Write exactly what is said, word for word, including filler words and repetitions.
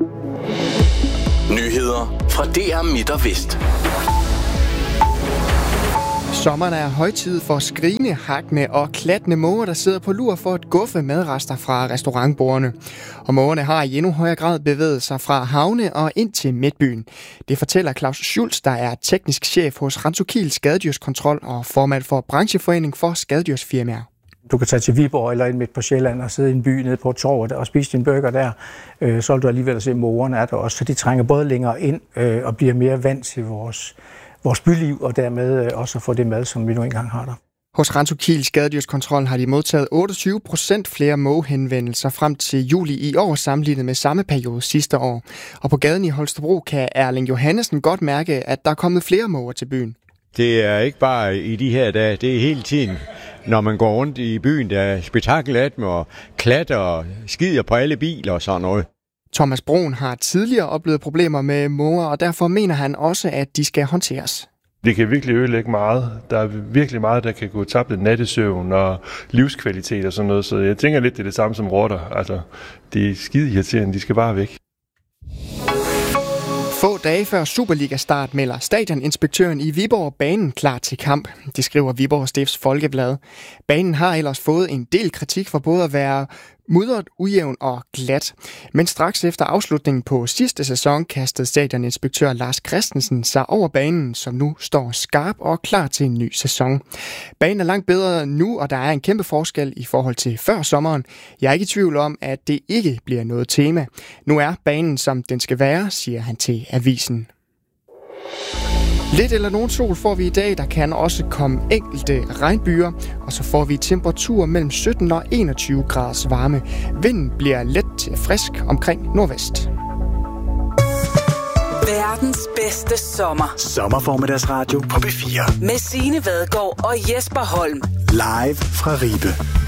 Nyheder fra D R Midt og Vest. Sommeren er højtid for skrigende, hakkende og klattende måger, der sidder på lur for at guffe madrester fra restaurantbordene. Og mågerne har i endnu højere grad bevæget sig fra havne og ind til midtbyen. Det fortæller Claus Schultz, der er teknisk chef hos Rentokil Skadedyrskontrol og formand for brancheforening for skadedyrsfirmaer. Du kan tage til Viborg eller ind midt på Sjælland og sidde i en by nede på torvet og spise din burger der. Øh, så vil du alligevel se, at mågerne er der også. Så de trænger både længere ind øh, og bliver mere vant til vores, vores byliv, og dermed øh, også få det mad, som vi nu engang har der. Hos Rentokil Skadedyrskontrol har de modtaget otteogtyve procent flere mågehenvendelser frem til juli i år sammenlignet med samme periode sidste år. Og på gaden i Holstebro kan Erling Johannesen godt mærke, at der er kommet flere måger til byen. Det er ikke bare i de her dage, det er hele tiden. Når man går rundt i byen, der er spektakelatme og klatter og skider på alle biler og sådan noget. Thomas Broen har tidligere oplevet problemer med måger, og derfor mener han også, at de skal håndteres. Det kan virkelig ødelægge meget. Der er virkelig meget, der kan gå tabt i nattesøvn og livskvalitet og sådan noget. Så jeg tænker lidt, det er det samme som rotter. Altså, det er skide irriterende, de skal bare væk. Få dage før Superliga-start melder stadioninspektøren i Viborg banen klar til kamp. Det skriver Viborg Stifts Folkeblad. Banen har ellers fået en del kritik for både at være mudret, ujævn og glat. Men straks efter afslutningen på sidste sæson kastede stadioninspektør Lars Christensen sig over banen, som nu står skarp og klar til en ny sæson. Banen er langt bedre nu, og der er en kæmpe forskel i forhold til før sommeren. Jeg er ikke i tvivl om, at det ikke bliver noget tema. Nu er banen, som den skal være, siger han til avisen. Lidt eller nogen sol får vi i dag, der kan også komme enkelte regnbyger, og så får vi temperaturer mellem sytten og enogtyve graders varme. Vinden bliver let til frisk omkring nordvest. Verdens bedste sommer. Sommerformiddagsradio på B fire. Med Signe Vadgaard og Jesper Holm. Live fra Ribe.